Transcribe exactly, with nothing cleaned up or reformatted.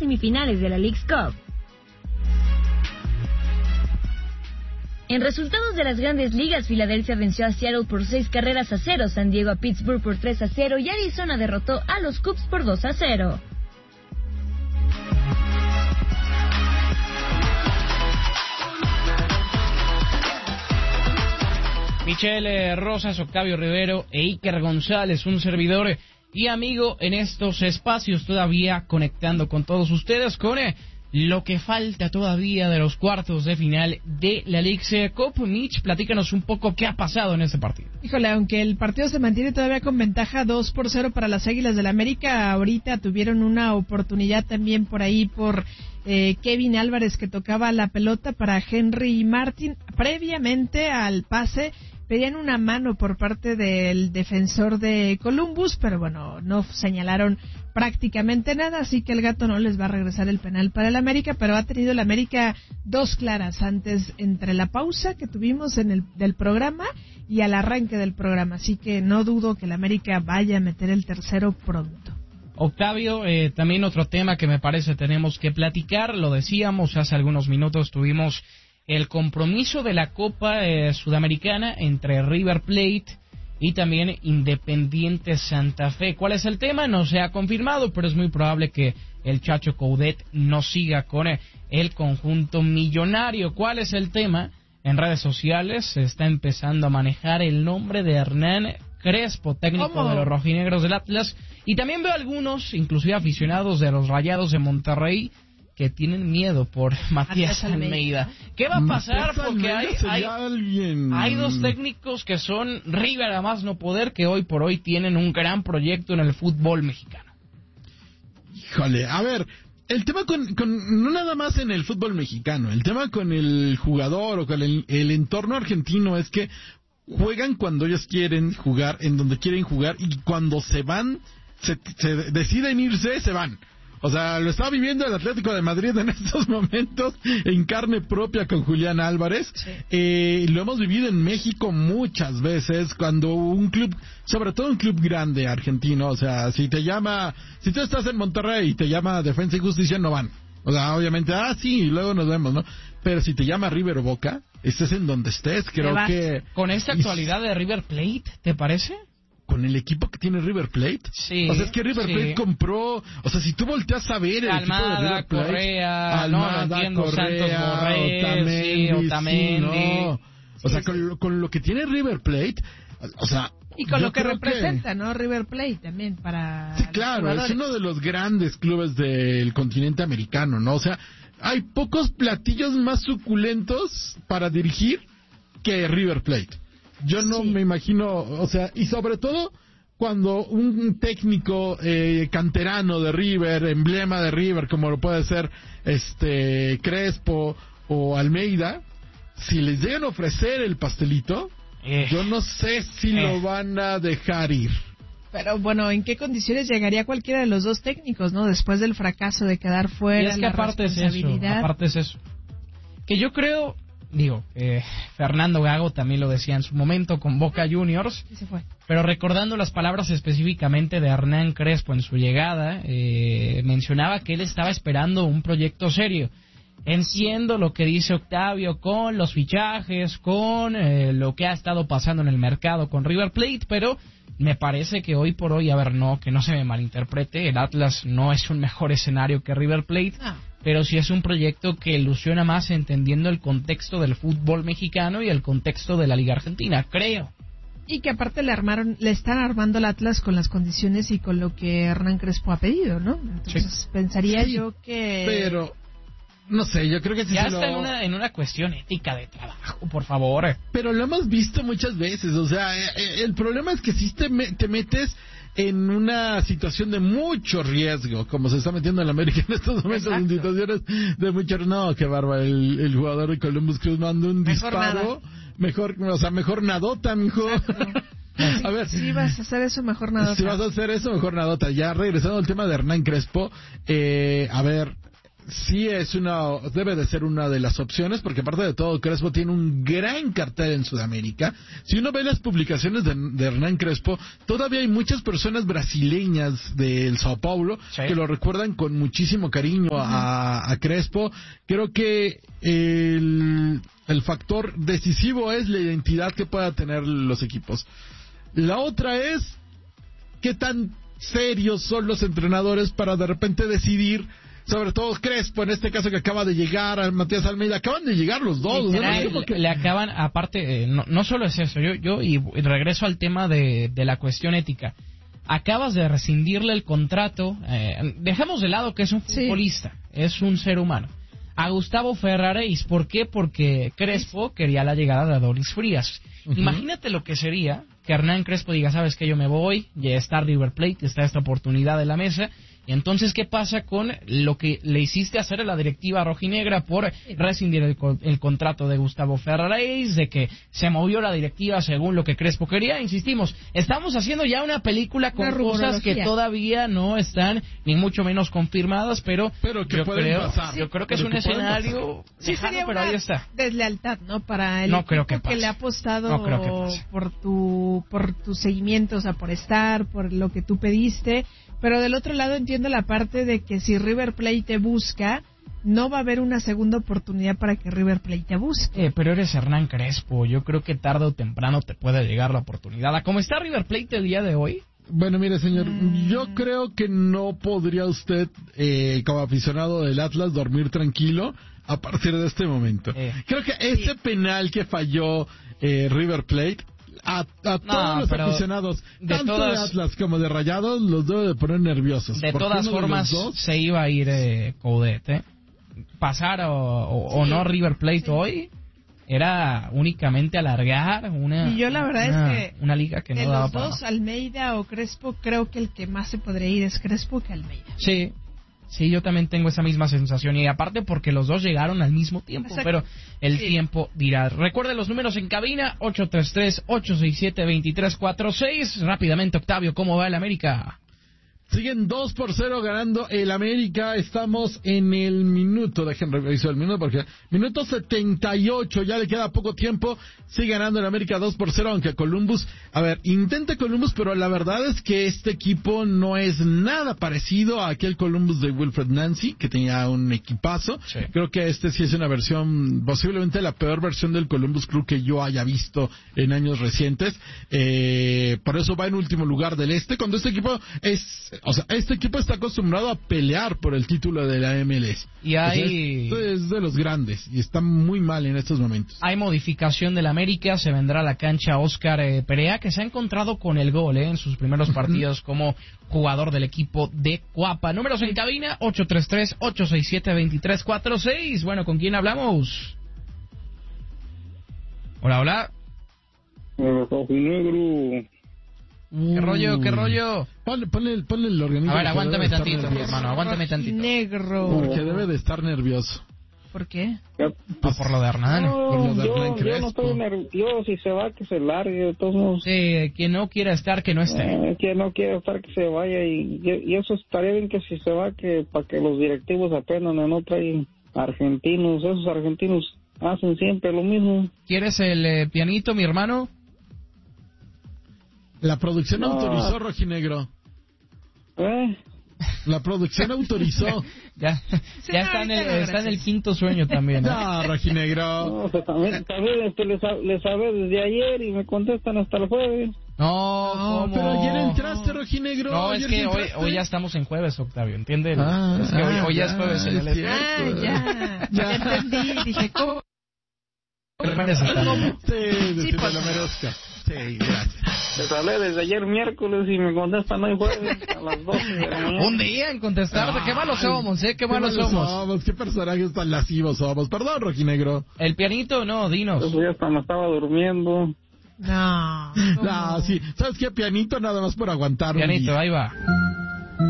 semifinales de la Leagues Cup. En resultados de las grandes ligas, Filadelfia venció a Seattle por seis carreras a cero, San Diego a Pittsburgh por tres a cero y Arizona derrotó a los Cubs por dos a cero. Michelle Rosas, Octavio Rivero e Iker González, un servidor y amigo en estos espacios, todavía conectando con todos ustedes con eh, lo que falta todavía de los cuartos de final de la Leagues Cup. Mitch, platícanos un poco qué ha pasado en este partido. Híjole, aunque el partido se mantiene todavía con ventaja dos por cero para las Águilas del América, ahorita tuvieron una oportunidad también por ahí por eh, Kevin Álvarez, que tocaba la pelota para Henry Martin previamente al pase. Pedían una mano por parte del defensor de Columbus, pero bueno, no señalaron prácticamente nada, así que el gato no les va a regresar el penal para el América, pero ha tenido el América dos claras antes, entre la pausa que tuvimos en el del programa y al arranque del programa, así que no dudo que el América vaya a meter el tercero pronto. Octavio, eh, también otro tema que me parece tenemos que platicar, lo decíamos hace algunos minutos, tuvimos el compromiso de la Copa eh, Sudamericana entre River Plate y también Independiente Santa Fe. ¿Cuál es el tema? No se ha confirmado, pero es muy probable que el Chacho Coudet no siga con eh, el conjunto millonario. ¿Cuál es el tema? En redes sociales se está empezando a manejar el nombre de Hernán Crespo, técnico ¿Cómo? de los rojinegros del Atlas, y también veo algunos, inclusive aficionados de los Rayados de Monterrey, que tienen miedo por Matías Almeida. ¿Qué va a pasar? Porque hay, hay, hay dos técnicos que son River a más no poder, que hoy por hoy tienen un gran proyecto en el fútbol mexicano. Híjole, a ver, el tema con, con no nada más en el fútbol mexicano, el tema con el jugador o con el, el entorno argentino es que juegan cuando ellos quieren jugar, en donde quieren jugar, y cuando se van, se, se deciden irse, se van. O sea, lo está viviendo el Atlético de Madrid en estos momentos en carne propia con Julián Álvarez. Sí. Eh, lo hemos vivido en México muchas veces cuando un club, sobre todo un club grande argentino, o sea, si te llama, si tú estás en Monterrey y te llama Defensa y Justicia, no van. O sea, obviamente, ah, sí, luego nos vemos, ¿no? Pero si te llama River o Boca, estés en donde estés, creo que... Con esta actualidad de River Plate, ¿te parece? Con el equipo que tiene River Plate. Sí. O sea, es que River sí. Plate compró, o sea, si tú volteas a ver el Almada, equipo de River Plate, Correa, Almada, no, entiendo, Correa, Santos Borré, Otamendi, sí, Otamendi. Sí, no. O sí, sea, sí. Con, con lo que tiene River Plate, o sea, y con lo que representa, que... ¿no? River Plate también para Sí, claro, es uno de los grandes clubes del continente americano, ¿no? O sea, hay pocos platillos más suculentos para dirigir que River Plate. Yo no sí. me imagino, o sea, y sobre todo cuando un técnico eh, canterano de River, emblema de River, como lo puede ser este Crespo o Almeida, si les llegan a ofrecer el pastelito, eh, yo no sé si eh. lo van a dejar ir. Pero bueno, ¿en qué condiciones llegaría cualquiera de los dos técnicos, no? Después del fracaso de quedar fuera, y es que la aparte responsabilidad. Es eso, aparte es eso. Que yo creo, digo, eh, Fernando Gago también lo decía en su momento con Boca Juniors, y se fue. Pero recordando las palabras específicamente de Hernán Crespo en su llegada, eh, mencionaba que él estaba esperando un proyecto serio. Entiendo lo que dice Octavio con los fichajes, con eh, lo que ha estado pasando en el mercado con River Plate, pero me parece que hoy por hoy, a ver, no, que no se me malinterprete, el Atlas no es un mejor escenario que River Plate, ah. pero sí es un proyecto que ilusiona más entendiendo el contexto del fútbol mexicano y el contexto de la Liga Argentina, creo. Y que aparte le armaron, le están armando el Atlas con las condiciones y con lo que Hernán Crespo ha pedido, ¿no? Entonces sí. pensaría sí, yo que... Pero... No sé, yo creo que sí ya se está lo... en una, en una cuestión ética de trabajo, por favor. Pero lo hemos visto muchas veces, o sea, el problema es que si te, me, te metes en una situación de mucho riesgo, como se está metiendo en la América en estos momentos, Exacto. en situaciones de mucho... No, qué bárbaro, el, el jugador de Columbus Crew mandó un mejor disparo, nada. mejor, o sea, mejor nadota, mijo. A ver, si vas a hacer eso, mejor nadota. Si vas a hacer eso, mejor nadota. Ya regresando al tema de Hernán Crespo, eh, a ver... sí es una, debe de ser una de las opciones, porque aparte de todo, Crespo tiene un gran cartel en Sudamérica. Si uno ve las publicaciones de, de Hernán Crespo, todavía hay muchas personas brasileñas del Sao Paulo sí. que lo recuerdan con muchísimo cariño uh-huh. a, a Crespo. Creo que el, el factor decisivo es la identidad que pueda tener los equipos. La otra es qué tan serios son los entrenadores para de repente decidir, sobre todo Crespo, en este caso que acaba de llegar, a Matías Almeida, acaban de llegar los dos. Literal, ¿no? que... Le acaban, aparte, eh, no, no solo es eso, yo, yo y, y regreso al tema de, de la cuestión ética. Acabas de rescindirle el contrato, eh, dejamos de lado que es un futbolista, sí. es un ser humano. A Gustavo Ferraréis, ¿por qué? Porque Crespo quería la llegada de Adonis Frías. Uh-huh. Imagínate lo que sería que Hernán Crespo diga, sabes que yo me voy, ya está River Plate, está esta oportunidad de la mesa. Y entonces, ¿qué pasa con lo que le hiciste hacer a la directiva rojinegra por rescindir el, el contrato de Gustavo Ferraréis, de que se movió la directiva según lo que Crespo quería? Insistimos, estamos haciendo ya una película con una cosas que todavía no están ni mucho menos confirmadas, pero, pero que yo, creo, pasar. yo creo que pero es un escenario sí, lejano, sería pero una ahí está. Deslealtad, ¿no? Para el no equipo creo que, que le ha apostado no creo que por tu por tu seguimiento, o sea, por estar, por lo que tú pediste. Pero del otro lado entiendo la parte de que si River Plate te busca, no va a haber una segunda oportunidad para que River Plate te busque. Eh, pero eres Hernán Crespo, yo creo que tarde o temprano te puede llegar la oportunidad. ¿A cómo está River Plate el día de hoy? Bueno, mire, señor, mm. yo creo que no podría usted, eh, como aficionado del Atlas, dormir tranquilo a partir de este momento. Eh. Creo que ese sí. penal que falló eh, River Plate, A, a todos no, los aficionados, de tanto todas, de Atlas como de Rayados, los debe de poner nerviosos. De todas formas, de dos... se iba a ir eh, Coudet, ¿eh? Pasar o, o, sí. o no River Plate sí. hoy era únicamente alargar una, y yo la verdad una, es que una liga que no de daba los para dos, Almeida o Crespo, creo que el que más se podría ir es Crespo que Almeida. Sí. Sí, yo también tengo esa misma sensación, y aparte porque los dos llegaron al mismo tiempo. Exacto. Pero el sí. tiempo dirá. Recuerde los números en cabina, ocho tres tres, ocho seis siete, dos tres cuatro seis. Rápidamente, Octavio, ¿cómo va el América? Siguen dos por cero ganando el América. Estamos en el minuto, déjenme revisar el minuto porque minuto setenta y ocho, ya le queda poco tiempo. Sigue ganando el América dos por cero, aunque Columbus, a ver, intenta Columbus, pero la verdad es que este equipo no es nada parecido a aquel Columbus de Wilfred Nancy, que tenía un equipazo. Sí. Creo que este sí es una versión, posiblemente la peor versión del Columbus Crew que yo haya visto en años recientes. Eh, por eso va en último lugar del este, cuando este equipo es... O sea, este equipo está acostumbrado a pelear por el título de la M L S. Y hay... O sea, es, es de los grandes y está muy mal en estos momentos. Hay modificación del América, se vendrá a la cancha Oscar eh, Perea, que se ha encontrado con el gol eh, en sus primeros partidos como jugador del equipo de Cuapa. Números en cabina, ocho tres tres, ocho seis siete, dos tres cuatro seis. Bueno, ¿con quién hablamos? Hola, hola. Rojinegro. ¿Qué rollo, qué rollo? Ponle, ponle, ponle el organismo. A ver, aguántame tantito, mi hermano, aguántame tantito. Negro. Porque debe de estar nervioso. ¿Por qué? Pues, ah, por lo de Hernán. No, por lo de yo, Hernán yo no estoy nervioso. Si se va, que se largue. De todos modos. Sí, quien no quiera estar, que no esté. Eh, quien no quiera estar, que se vaya. Y, y eso estaría bien que si se va, que para que los directivos aprendan a no traer argentinos. Esos argentinos hacen siempre lo mismo. ¿Quieres el eh, pianito, mi hermano? La producción no. autorizó, Rojinegro. ¿Eh? La producción autorizó. ya sí, ya está, en el, está en el quinto sueño también. ¿no? No, Rojinegro. No, pues también, también este, les, les hablé desde ayer y me contestan hasta el jueves. No, no ¿cómo? pero ayer entraste, Rojinegro. No, ayer es que hoy, hoy ya estamos en jueves, Octavio, ¿entiendes? Ah, es que hoy, hoy ya es jueves. En el es ah, ya, ya entendí. Dije, ¿cómo? ¿Cómo? Sí, sí, pues, lo merezca. Sí, gracias. Les hablé desde ayer miércoles y me contestan hoy jueves a las doce de la mañana. Un día en contestar, qué malos somos, ¿eh? Qué malos somos. somos. Qué personajes tan lascivos somos. Perdón, Rojinegro. El pianito, no, dinos. Yo ya hasta me estaba durmiendo. No. No, sí. ¿Sabes qué? Pianito nada más por aguantar. Pianito, ahí va.